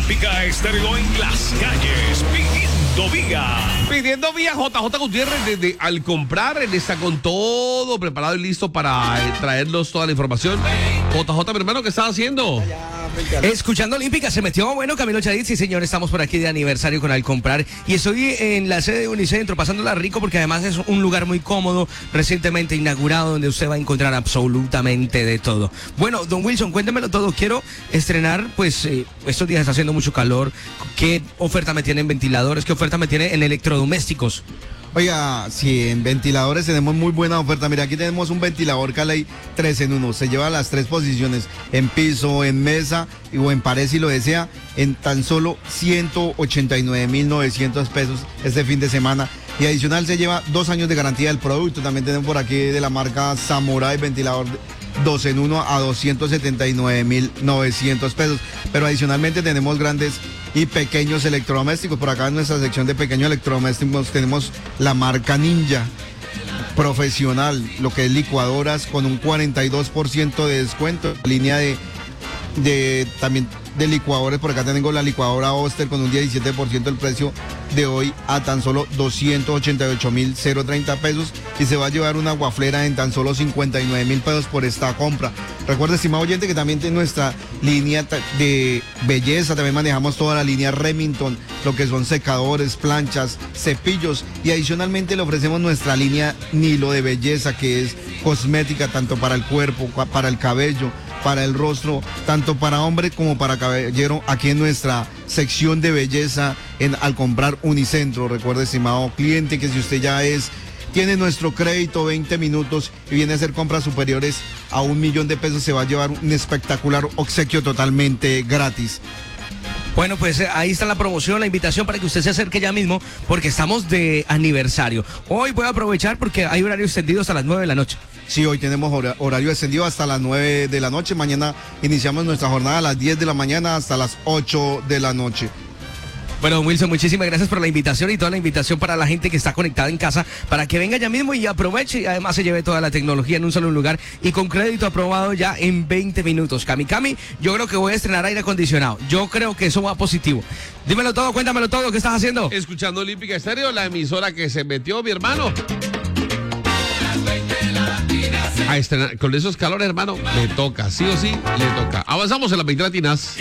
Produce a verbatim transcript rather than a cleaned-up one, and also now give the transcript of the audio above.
Olímpica Estéreo en las calles, pidiendo vía. Pidiendo vía J J Gutiérrez, desde al comprar, él está con todo preparado y listo para eh, traernos toda la información. J J, mi hermano, ¿qué estás haciendo? Escuchando Olímpica, se metió, bueno, Camilo Chadid, sí señor, estamos por aquí de aniversario con Al Comprar y estoy en la sede de Unicentro, pasándola rico porque además es un lugar muy cómodo, recientemente inaugurado, donde usted va a encontrar absolutamente de todo. Bueno, don Wilson, cuéntemelo todo, quiero estrenar, pues, eh, estos días está haciendo mucho calor, ¿qué oferta me tiene en ventiladores, qué oferta me tiene en electrodomésticos? Oiga, si en ventiladores tenemos muy buena oferta. Mira, aquí tenemos un ventilador Caley tres en uno. Se lleva las tres posiciones, en piso, en mesa y, o en pared si lo desea, en tan solo ciento ochenta y nueve mil novecientos pesos este fin de semana. Y adicional se lleva dos años de garantía del producto. También tenemos por aquí de la marca Samurai, ventilador dos en uno a doscientos setenta y nueve mil novecientos pesos. Pero adicionalmente tenemos grandes y pequeños electrodomésticos. Por acá en nuestra sección de pequeños electrodomésticos tenemos la marca Ninja profesional, lo que es licuadoras con un cuarenta y dos por ciento de descuento. Línea de, de también de licuadores, por acá tengo la licuadora Oster con un diecisiete por ciento del precio de hoy a tan solo doscientos ochenta y ocho mil treinta pesos, y se va a llevar una guaflera en tan solo cincuenta y nueve mil pesos por esta compra. Recuerda, estimado oyente, que también tiene nuestra línea de belleza, también manejamos toda la línea Remington, lo que son secadores, planchas, cepillos, y adicionalmente le ofrecemos nuestra línea Nilo de belleza, que es cosmética tanto para el cuerpo, para el cabello, para el rostro, tanto para hombre como para caballero, aquí en nuestra sección de belleza en Al Comprar Unicentro. Recuerde, estimado cliente, que si usted ya es, tiene nuestro crédito veinte minutos y viene a hacer compras superiores a un millón de pesos, se va a llevar un espectacular obsequio totalmente gratis. Bueno, pues eh, ahí está la promoción, la invitación para que usted se acerque ya mismo, porque estamos de aniversario. Hoy voy a aprovechar porque hay horario extendido hasta las nueve de la noche. Sí, hoy tenemos hor- horario extendido hasta las nueve de la noche. Mañana iniciamos nuestra jornada a las diez de la mañana hasta las ocho de la noche. Bueno, Wilson, muchísimas gracias por la invitación y toda la invitación para la gente que está conectada en casa, para que venga ya mismo y aproveche y además se lleve toda la tecnología en un solo lugar y con crédito aprobado ya en veinte minutos. Cami Cami, yo creo que voy a estrenar aire acondicionado. Yo creo que eso va positivo. Dímelo todo, cuéntamelo todo, ¿qué estás haciendo? Escuchando Olímpica Estéreo, la emisora que se metió, mi hermano. A estrenar, con esos calores, hermano, le toca, sí o sí, le toca. Avanzamos en las veinte latinas.